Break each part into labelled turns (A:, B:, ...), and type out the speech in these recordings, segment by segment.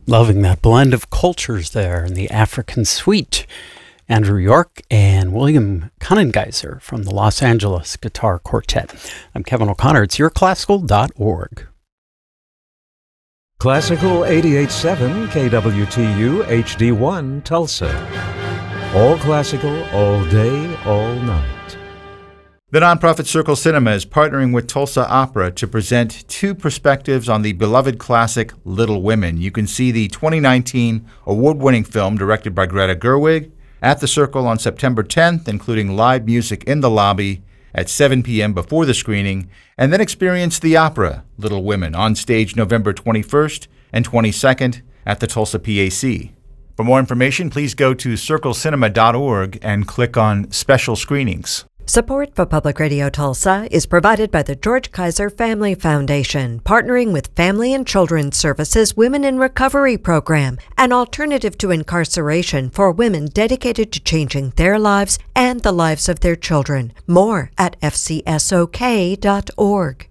A: Loving that blend of cultures there in the African suite. Andrew York and William Kunengeiser from the Los Angeles Guitar Quartet. I'm Kevin O'Connor. It's yourclassical.org.
B: Classical 88.7 KWTU HD1 Tulsa. All classical, all day, all night.
C: The nonprofit Circle Cinema is partnering with Tulsa Opera to present two perspectives on the beloved classic Little Women. You can see the 2019 award-winning film directed by Greta Gerwig at the Circle on September 10th, including live music in the lobby at 7 p.m. before the screening, and then experience the opera Little Women on stage November 21st and 22nd at the Tulsa PAC. For more information, please go to circlecinema.org and click on Special Screenings.
D: Support for Public Radio Tulsa is provided by the George Kaiser Family Foundation, partnering with Family and Children's Services Women in Recovery Program, an alternative to incarceration for women dedicated to changing their lives and the lives of their children. More at fcsok.org.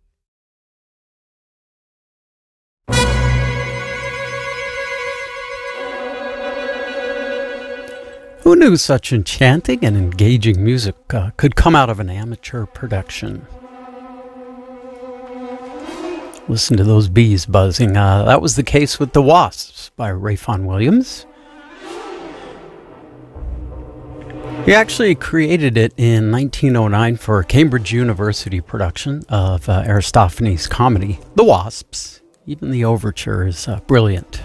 A: Who knew such enchanting and engaging music could come out of an amateur production? Listen to those bees buzzing. That was the case with The Wasps by Rayfon Williams. He actually created it in 1909 for a Cambridge University production of Aristophanes' comedy, The Wasps. Even the overture is brilliant.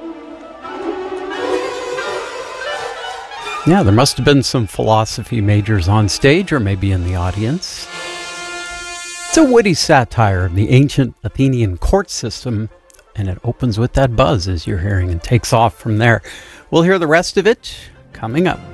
A: Yeah, there must have been some philosophy majors on stage or maybe in the audience. It's a witty satire of the ancient Athenian court system, and it opens with that buzz as you're hearing and takes off from there. We'll hear the rest of it coming up.